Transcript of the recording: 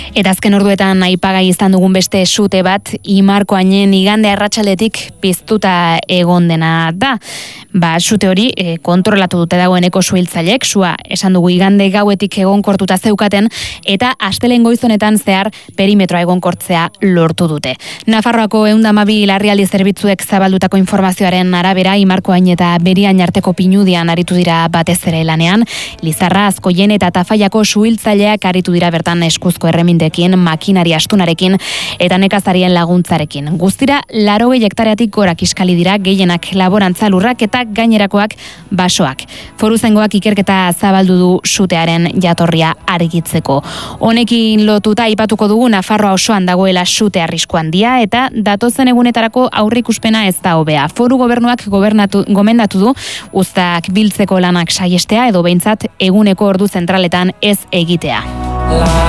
Eta azken orduetan aipagai izan dugun beste sute bat, Imarkoainen igande arratsaletik piztuta egon dena da. Sute hori kontrolatu dute dagoeneko suhiltzaileek, sua esan dugu igande gauetik egonkortuta zeukaten, eta astelehen goizonetan zehar perimetroa egonkortzea lortu dute. Nafarroako 112 larrialdi zerbitzuek zabaldutako informazioaren arabera, Imarkoain eta Beriain arteko pinudian aritu dira batez ere lanean, Lizarra, Azkoien eta Tafaiako suhiltzaileak aritu dira bertan eskuzko erremindekin, makinari astunarekin eta nekazarien laguntzarekin. Guztira 80 hektareatik gora kiskali dira, gehienak laborantza lurrak eta gainerakoak basoak. Foruzaingoak ikerketa zabaldu du sutearen jatorria argitzeko. Honekin lotuta aipatuko dugu Nafarroa osoan dagoela sute arrisku handia eta datozen egunetarako aurrikuspena ez da hobea. Foru gobernuak gomendatu du uztak biltzeko lanak saihestea edo behintzat eguneko ordu zentraletan ez egitea.